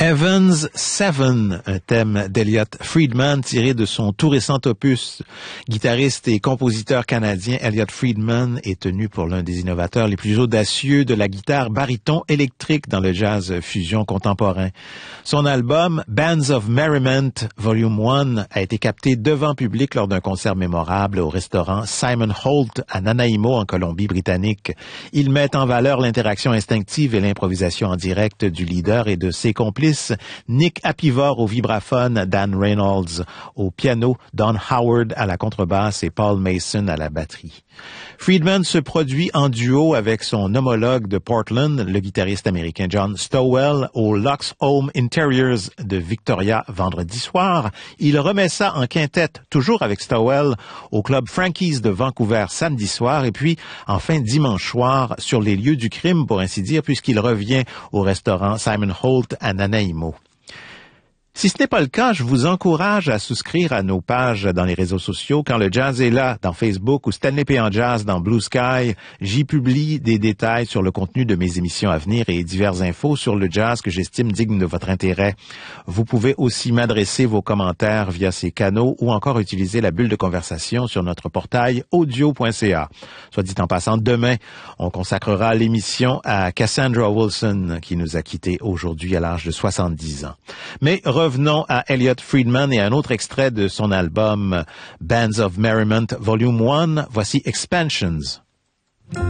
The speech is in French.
Evans 7, un thème d'Elliot Friedman tiré de son tout récent opus. Guitariste et compositeur canadien, Elliot Friedman est tenu pour l'un des innovateurs les plus audacieux de la guitare baryton électrique dans le jazz fusion contemporain. Son album Bands of Merriment Volume 1 a été capté devant public lors d'un concert mémorable au restaurant Simon Holt à Nanaimo en Colombie-Britannique. Il met en valeur l'interaction instinctive et l'improvisation en direct du leader et de ses complices, Nick Apivor au vibraphone, Dan Reynolds au piano, Don Howard à la contrebasse et Paul Mason à la batterie. Friedman se produit en duo avec son homologue de Portland, le guitariste américain John Stowell, au Lux Home Interiors de Victoria vendredi soir. Il remet ça en quintette, toujours avec Stowell, au club Frankie's de Vancouver samedi soir et puis, enfin, dimanche soir, sur les lieux du crime, pour ainsi dire, puisqu'il revient au restaurant Simon Holt à Nanaimo. Si ce n'est pas le cas, je vous encourage à souscrire à nos pages dans les réseaux sociaux. Quand le jazz est là, dans Facebook ou Stanley P. en Jazz dans Blue Sky, j'y publie des détails sur le contenu de mes émissions à venir et diverses infos sur le jazz que j'estime digne de votre intérêt. Vous pouvez aussi m'adresser vos commentaires via ces canaux ou encore utiliser la bulle de conversation sur notre portail audio.ca. Soit dit en passant, demain, on consacrera l'émission à Cassandra Wilson qui nous a quittés aujourd'hui à l'âge de 70 ans. Mais revenons à Elliot Friedman et à un autre extrait de son album Bands of Merriment Volume 1. Voici Expansions.